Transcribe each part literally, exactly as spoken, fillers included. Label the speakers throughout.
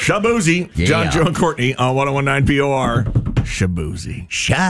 Speaker 1: Shaboozey.
Speaker 2: Yeah.
Speaker 1: John, Joe, and Courtney on one oh one nine P O R. Shaboozey.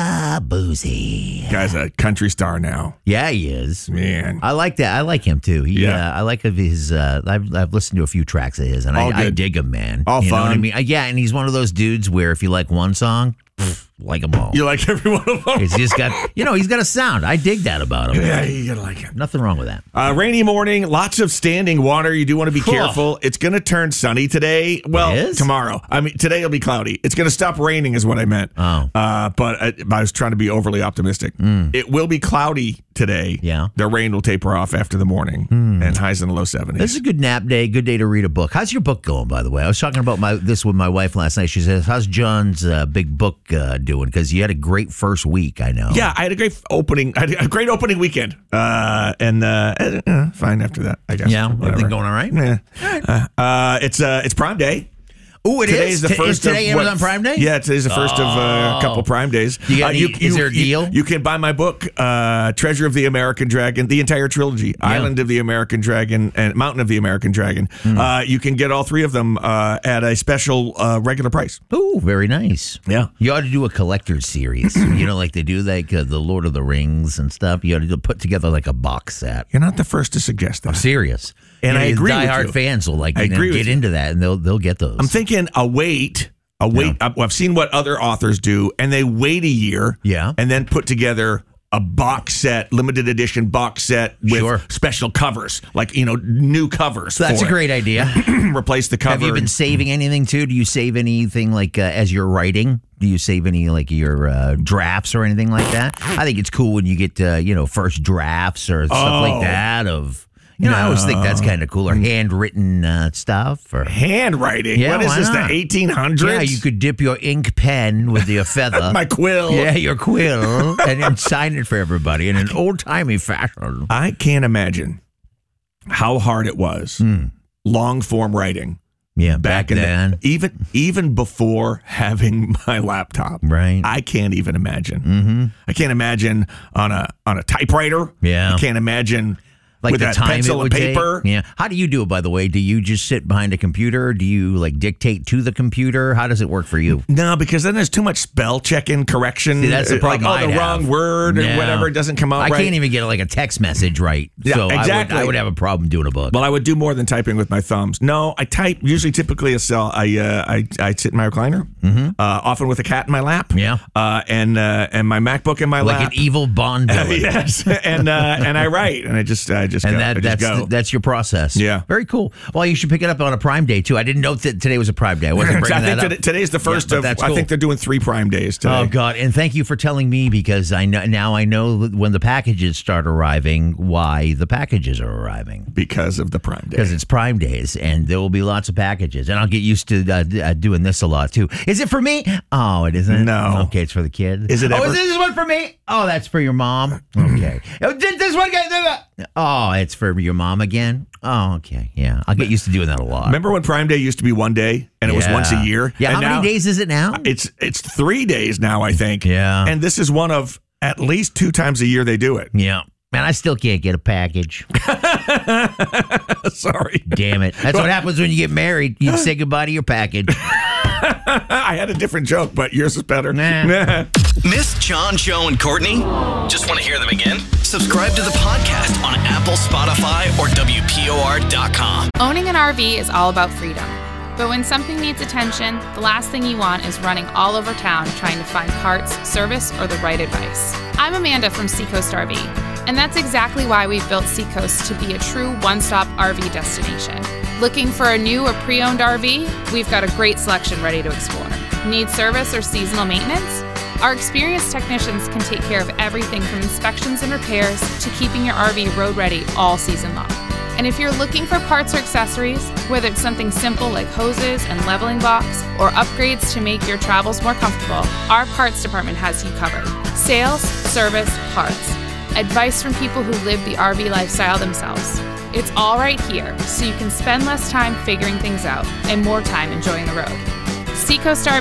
Speaker 2: Shaboozey.
Speaker 1: Guy's a country star now.
Speaker 2: Yeah, he is.
Speaker 1: Man.
Speaker 2: I like that. I like him too. He,
Speaker 1: Yeah.
Speaker 2: uh, I like of his. Uh, I've, I've listened to a few tracks of his, and
Speaker 1: All
Speaker 2: I, I
Speaker 1: good.
Speaker 2: dig him, man.
Speaker 1: All
Speaker 2: you know what I
Speaker 1: fun.
Speaker 2: mean? Uh, yeah, and he's one of those dudes where if you like one song, pff, like them all.
Speaker 1: You like every one of them?
Speaker 2: He's just got, you know, he's got a sound. I dig that about him.
Speaker 1: Yeah, you gotta like him.
Speaker 2: Nothing wrong with that.
Speaker 1: Uh, rainy morning, lots of standing water. You do want to be
Speaker 2: Cool.
Speaker 1: careful. It's going to turn sunny today. Well,
Speaker 2: It is?
Speaker 1: tomorrow. I mean, today it'll be cloudy. It's going to stop raining, is what I meant.
Speaker 2: Oh.
Speaker 1: Uh, but I, I was trying to be overly optimistic. It will be cloudy today.
Speaker 2: Yeah.
Speaker 1: The rain will taper off after the morning, and highs in the low seventies.
Speaker 2: This is a good nap day, good day to read a book. How's your book going, by the way? I was talking about my this with my wife last night. She says, how's John's uh, big book uh, doing? Because you had a great first week, I know.
Speaker 1: Yeah, I had a great opening. I had a great opening weekend, uh, and uh, uh, fine after that. I guess.
Speaker 2: Yeah,
Speaker 1: Whatever.
Speaker 2: everything going all right?
Speaker 1: Yeah. Uh, uh, it's uh, it's Prime Day.
Speaker 2: Oh, it
Speaker 1: Today's
Speaker 2: is?
Speaker 1: the
Speaker 2: T-
Speaker 1: first
Speaker 2: is today
Speaker 1: of what-
Speaker 2: Amazon Prime Day?
Speaker 1: Yeah, today's the first of uh, a couple Prime Days.
Speaker 2: You got
Speaker 1: Uh,
Speaker 2: any- is there a deal?
Speaker 1: You, you can buy my book, uh, Treasure of the American Dragon, the entire trilogy, Island of the American Dragon and Mountain of the American Dragon.
Speaker 2: Hmm.
Speaker 1: Uh, you can get all three of them uh, at a special uh, regular price.
Speaker 2: Oh, very nice.
Speaker 1: Yeah.
Speaker 2: You ought to do a collector's series. You know, like they do like uh, the Lord of the Rings and stuff. You ought to do- put together like a box set.
Speaker 1: You're not the first to suggest that.
Speaker 2: I'm serious.
Speaker 1: And
Speaker 2: You know,
Speaker 1: I agree with
Speaker 2: diehard
Speaker 1: you.
Speaker 2: fans will like
Speaker 1: I
Speaker 2: you know,
Speaker 1: agree with
Speaker 2: get
Speaker 1: you.
Speaker 2: into that and they'll they'll get those.
Speaker 1: I'm thinking a wait, a wait. I- I've seen what other authors do, and they wait a year,
Speaker 2: Yeah.
Speaker 1: and then put together a box set, limited edition box set with
Speaker 2: Sure.
Speaker 1: special covers, like you know, new covers.
Speaker 2: That's
Speaker 1: for
Speaker 2: a great
Speaker 1: it.
Speaker 2: idea.
Speaker 1: Replace the cover.
Speaker 2: Have you been saving anything too? Do you save anything like uh, as you're writing? Do you save any like your uh, drafts or anything like that? I think it's cool when you get uh, you know first drafts or stuff
Speaker 1: Oh.
Speaker 2: like that of. You know, I always think that's kind of cool. Or handwritten uh, stuff. Or
Speaker 1: handwriting?
Speaker 2: Yeah,
Speaker 1: what is
Speaker 2: why
Speaker 1: this?
Speaker 2: not?
Speaker 1: The eighteen hundreds?
Speaker 2: Yeah, you could dip your ink pen with your feather.
Speaker 1: My quill.
Speaker 2: Yeah, your quill, and then sign it for everybody in an old timey fashion.
Speaker 1: I can't imagine how hard it was. Long form writing.
Speaker 2: Yeah,
Speaker 1: Back,
Speaker 2: back,
Speaker 1: in
Speaker 2: then,
Speaker 1: the, even even before having my laptop,
Speaker 2: right?
Speaker 1: I can't even imagine. Mm-hmm. I can't imagine on a on a typewriter.
Speaker 2: Yeah.
Speaker 1: I can't imagine
Speaker 2: like
Speaker 1: with
Speaker 2: the
Speaker 1: a
Speaker 2: time
Speaker 1: pencil
Speaker 2: it would
Speaker 1: and paper.
Speaker 2: take. Yeah. How do you do it, by the way? Do you just sit behind a computer? Do you like dictate to the computer? How does it work for you?
Speaker 1: No, because then there's too much spell checking, correction.
Speaker 2: See, that's the problem.
Speaker 1: Like, oh, the
Speaker 2: I'd
Speaker 1: wrong
Speaker 2: have.
Speaker 1: word or
Speaker 2: Yeah.
Speaker 1: whatever. It doesn't come out
Speaker 2: I
Speaker 1: right.
Speaker 2: can't even get like a text message right.
Speaker 1: Yeah,
Speaker 2: so
Speaker 1: exactly.
Speaker 2: I would, I would have a problem doing a book.
Speaker 1: Well, I would do more than typing with my thumbs. No, I type usually typically a cell. I uh, I I sit in my recliner, uh, often with a cat in my lap.
Speaker 2: Yeah.
Speaker 1: uh, and uh, and my MacBook in my
Speaker 2: like
Speaker 1: lap.
Speaker 2: an evil Bond villain.
Speaker 1: yes, and uh, and I write, and I just I just
Speaker 2: And
Speaker 1: go.
Speaker 2: that,
Speaker 1: I just
Speaker 2: that's
Speaker 1: go.
Speaker 2: that's your process.
Speaker 1: Yeah.
Speaker 2: Very cool. Well, you should pick it up on a Prime Day, too. I didn't know that today was a Prime Day. I wasn't
Speaker 1: I
Speaker 2: bringing
Speaker 1: think
Speaker 2: that up.
Speaker 1: today, today's the first
Speaker 2: Yeah, but
Speaker 1: of.
Speaker 2: that's
Speaker 1: I
Speaker 2: cool.
Speaker 1: think they're doing three Prime days today.
Speaker 2: Oh, God. And thank you for telling me because I know now I know that when the packages start arriving, why the packages are arriving.
Speaker 1: Because of the Prime Day.
Speaker 2: Because it's Prime Days, and there will be lots of packages. And I'll get used to uh, d- uh, doing this a lot, too. Is it for me? Oh, it isn't?
Speaker 1: No.
Speaker 2: Okay, it's for the kid.
Speaker 1: Is it
Speaker 2: Oh,
Speaker 1: ever-
Speaker 2: is this one for me? Oh, that's for your mom? Okay. Oh, did this one get... Oh, it's for your mom again? Oh, okay. Yeah. I'll get used to doing that a lot.
Speaker 1: Remember when Prime Day used to be one day and it was
Speaker 2: Yeah.
Speaker 1: once a year?
Speaker 2: Yeah,
Speaker 1: And
Speaker 2: how
Speaker 1: now
Speaker 2: many days is it now?
Speaker 1: It's it's three days now, I think.
Speaker 2: Yeah.
Speaker 1: And this is one of at least two times a year they do it.
Speaker 2: Yeah. Man, I still can't get a package.
Speaker 1: Sorry.
Speaker 2: Damn it. That's what happens when you get married. You say goodbye to your package.
Speaker 1: I had a different joke, but yours is better.
Speaker 2: Nah.
Speaker 3: Miss John, Joe, and Courtney? Just want to hear them again? Subscribe to the podcast on Apple, Spotify, or W P O R dot com.
Speaker 4: Owning an R V is all about freedom. But when something needs attention, the last thing you want is running all over town trying to find parts, service, or the right advice. I'm Amanda from Seacoast R V, and that's exactly why we've built Seacoast to be a true one-stop R V destination. Looking for a new or pre-owned R V? We've got a great selection ready to explore. Need service or seasonal maintenance? Our experienced technicians can take care of everything from inspections and repairs to keeping your R V road ready all season long. And if you're looking for parts or accessories, whether it's something simple like hoses and leveling blocks or upgrades to make your travels more comfortable, our parts department has you covered. Sales, service, parts. Advice from people who live the R V lifestyle themselves. It's all right here, so you can spend less time figuring things out and more time enjoying the road. Seacoast R V